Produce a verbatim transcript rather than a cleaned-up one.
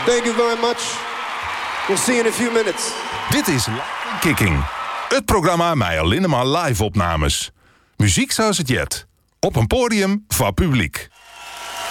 Thank you very much. We'll see you in a few minutes. Dit is Kicking. Het programma met alleen maar live opnames. Muziek zoals het jet. Op een podium van publiek.